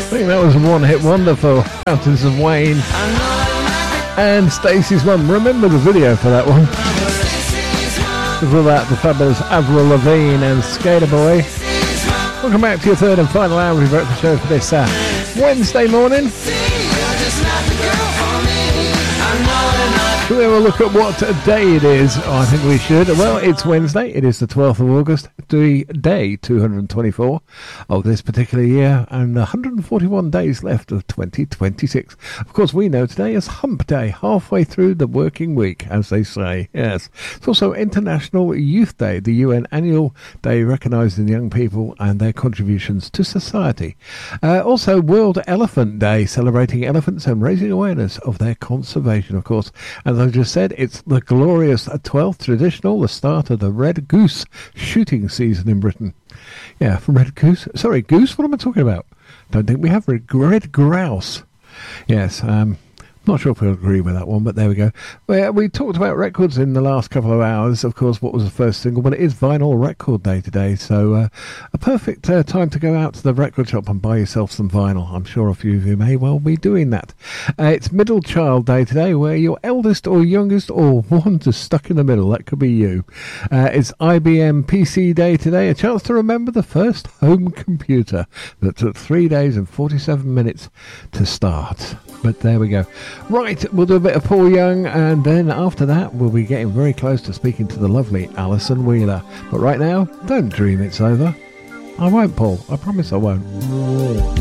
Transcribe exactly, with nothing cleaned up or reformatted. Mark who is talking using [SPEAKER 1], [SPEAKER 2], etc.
[SPEAKER 1] think that was a one-hit wonder for Fountains of Wayne and Stacey's mum. Remember the video for that one? Before that, the fabulous Avril Lavigne and Skater Boy. Welcome back to your third and final hour of the breakfast show for this uh, Wednesday morning. Should we have a look at what day it is? Oh, I think we should. Well, it's Wednesday. It is the twelfth of August, the day two hundred twenty-four of this particular year, and one hundred forty-one days left of twenty twenty-six. Of course, we know today is Hump Day, halfway through the working week, as they say. Yes. It's also International Youth Day, the U N annual day recognising young people and their contributions to society. Uh, also, World Elephant Day, celebrating elephants and raising awareness of their conservation, of course. And as I just said, it's the glorious twelfth traditional, the start of the red goose shooting season in Britain. Yeah, from red goose. Sorry, goose? What am I talking about? Don't think we have red, red grouse. Yes, um... not sure if we'll agree with that one, but there we go. Well, we talked about records in the last couple of hours. Of course, what was the first single? But it is Vinyl Record Day today, so uh, a perfect uh, time to go out to the record shop and buy yourself some vinyl. I'm sure a few of you may well be doing that. Uh, it's Middle Child Day today, where your eldest or youngest or one just stuck in the middle. That could be you. Uh, it's I B M P C Day today, a chance to remember the first home computer that took three days and forty-seven minutes to start. But there we go. Right, we'll do a bit of Paul Young, and then after that we'll be getting very close to speaking to the lovely Alison Wheeler. But right now, don't dream it's over. I won't, Paul. I promise I won't.